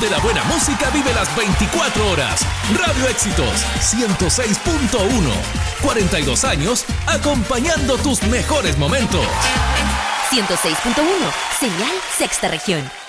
donde la buena música vive las 24 horas. Radio Éxitos 106.1. 42 años acompañando tus mejores momentos. 106.1, señal Sexta Región.